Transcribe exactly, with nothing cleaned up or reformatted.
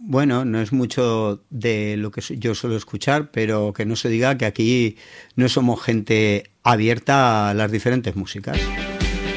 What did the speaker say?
bueno, no es mucho de lo que yo suelo escuchar, pero que no se diga que aquí no somos gente abierta a las diferentes músicas.